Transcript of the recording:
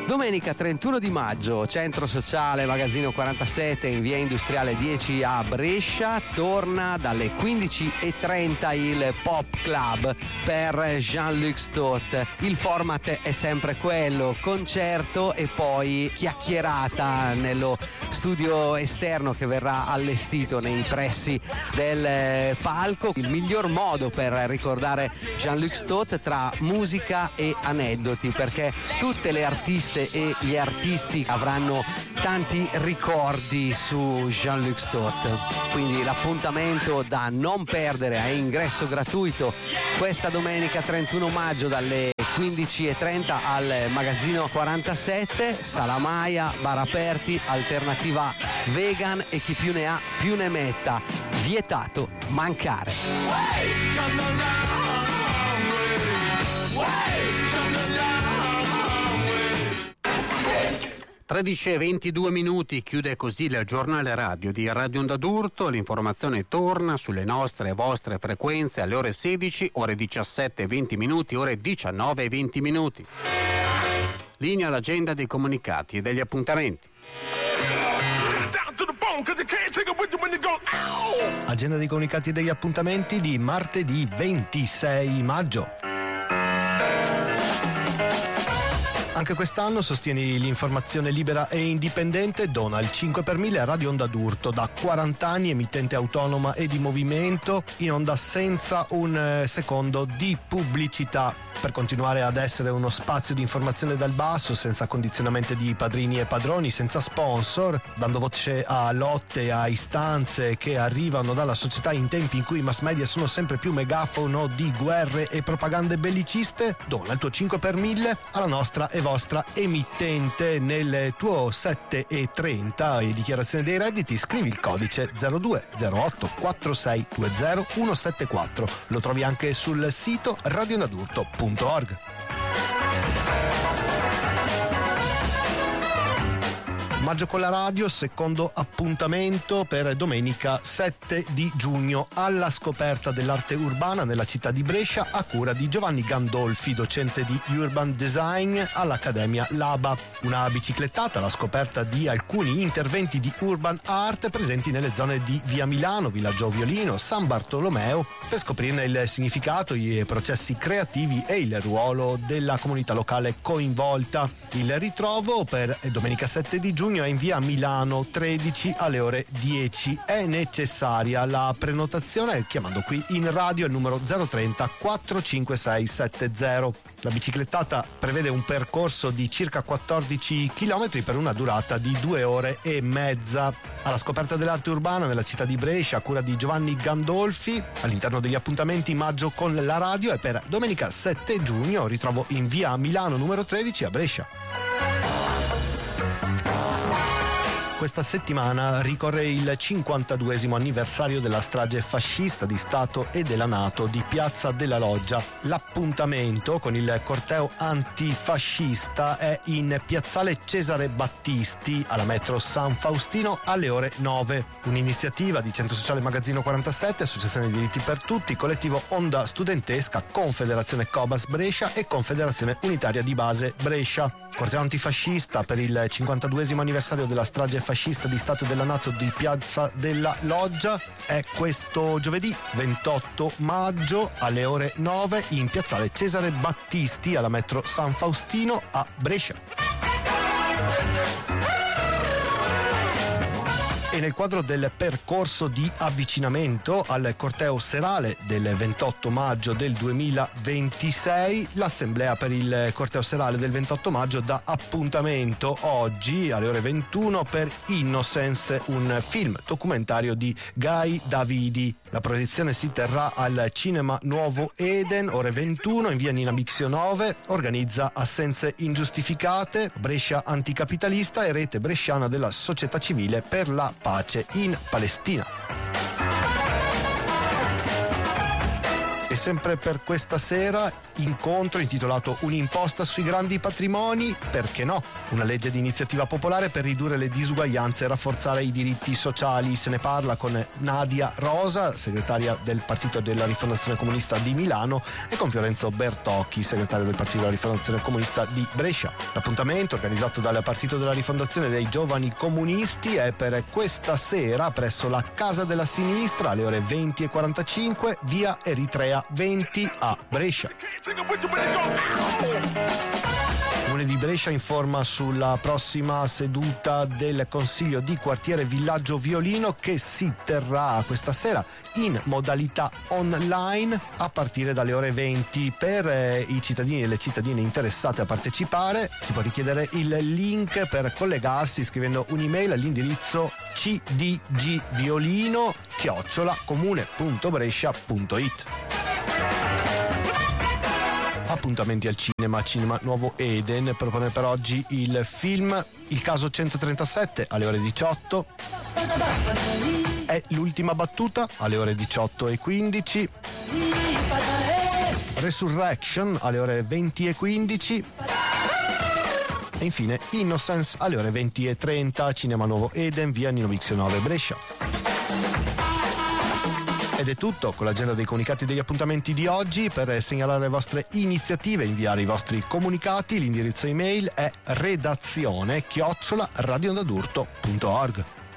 Domenica 31 di maggio, Centro Sociale Magazzino 47 in via Industriale 10 a Brescia, torna dalle 15:30 il Pop Club per Jean-Luc Stott. Il format è sempre quello, concerto e poi chiacchierata nello studio esterno che verrà allestito nei pressi del palco. Il miglior modo per ricordare Jean-Luc Stott tra musica e aneddoti, perché tutte le artiste e gli artisti avranno tanti ricordi su Jean-Luc Stott, quindi l'appuntamento da non perdere a ingresso gratuito questa domenica 31 maggio dalle 15:30 al Magazzino 47, Salamaia, bar aperti, alternativa vegan e chi più ne ha più ne metta, vietato mancare. 13:22 chiude così il giornale radio di Radio Onda d'Urto. L'informazione torna sulle nostre e vostre frequenze alle ore 16, ore 17:20, ore 19:20. Linea l'agenda dei comunicati e degli appuntamenti. Agenda dei comunicati e degli appuntamenti di martedì 26 maggio. Anche quest'anno sostieni l'informazione libera e indipendente, dona il 5 per 1000 a Radio Onda d'Urto, da 40 anni emittente autonoma e di movimento, in onda senza un secondo di pubblicità, per continuare ad essere uno spazio di informazione dal basso, senza condizionamenti di padrini e padroni, senza sponsor, dando voce a lotte e a istanze che arrivano dalla società in tempi in cui i mass media sono sempre più megafono di guerre e propagande belliciste. Dona il tuo 5 per 1000 alla nostra e vostra emittente. Nel tuo 7:30 e dichiarazione dei redditi scrivi il codice 0208 4620 174. Lo trovi anche sul sito radionadurto.org. Maggio con la radio, secondo appuntamento per domenica 7 di giugno alla scoperta dell'arte urbana nella città di Brescia, a cura di Giovanni Gandolfi, docente di Urban Design all'Accademia Laba. Una biciclettata alla scoperta di alcuni interventi di urban art presenti nelle zone di Via Milano, Villaggio Violino, San Bartolomeo, per scoprirne il significato, i processi creativi e il ruolo della comunità locale coinvolta. Il ritrovo per domenica 7 di giugno è in via Milano 13 alle ore 10. È necessaria la prenotazione chiamando qui in radio il numero 030 45670. La biciclettata prevede un percorso di circa 14 km per una durata di 2 ore e mezza. Alla scoperta dell'arte urbana nella città di Brescia, a cura di Giovanni Gandolfi, all'interno degli appuntamenti Maggio con la radio, e per domenica 7 giugno ritrovo in via Milano numero 13 a Brescia. Questa settimana ricorre il 52esimo anniversario della strage fascista di Stato e della NATO di Piazza della Loggia. L'appuntamento con il corteo antifascista è in piazzale Cesare Battisti alla metro San Faustino alle ore 9. Un'iniziativa di Centro Sociale Magazzino 47, Associazione Diritti per Tutti, Collettivo Onda Studentesca, Confederazione Cobas Brescia e Confederazione Unitaria di Base Brescia. Corteo antifascista per il 52esimo anniversario della strage fascista di Stato e della NATO di Piazza della Loggia è questo giovedì 28 maggio alle ore 9 in piazzale Cesare Battisti alla metro San Faustino a Brescia. E nel quadro del percorso di avvicinamento al corteo serale del 28 maggio del 2026, l'assemblea per il corteo serale del 28 maggio dà appuntamento oggi alle ore 21 per Innocence, un film documentario di Guy Davidi. La proiezione si terrà al Cinema Nuovo Eden, ore 21, in via Nina Bixio 9, organizza Assenze Ingiustificate, Brescia Anticapitalista e Rete Bresciana della Società Civile per la Pace in Palestina. E sempre per questa sera, incontro intitolato Un'imposta sui grandi patrimoni, perché no? Una legge di iniziativa popolare per ridurre le disuguaglianze e rafforzare i diritti sociali. Se ne parla con Nadia Rosa, segretaria del Partito della Rifondazione Comunista di Milano, e con Fiorenzo Bertocchi, segretario del Partito della Rifondazione Comunista di Brescia. L'appuntamento, organizzato dal Partito della Rifondazione dei Giovani Comunisti, è per questa sera presso la Casa della Sinistra alle ore 20:45, via Eritrea 20 a Brescia. Il Comune di Brescia informa sulla prossima seduta del Consiglio di Quartiere Villaggio Violino, che si terrà questa sera in modalità online a partire dalle ore 20. Per i cittadini e le cittadine interessate a partecipare si può richiedere il link per collegarsi scrivendo un'email all'indirizzo cdgviolino@comune.brescia.it. Appuntamenti al Cinema Nuovo Eden propone per oggi il film Il caso 137 alle ore 18, È l'ultima battuta alle ore 18:15, Resurrection alle ore 20:15 e infine Innocence alle ore 20:30, Cinema Nuovo Eden, via Nino Bixio 9 Brescia. Ed è tutto con l'agenda dei comunicati degli appuntamenti di oggi. Per segnalare le vostre iniziative, inviare i vostri comunicati, l'indirizzo email è redazione@radioondadurto.org.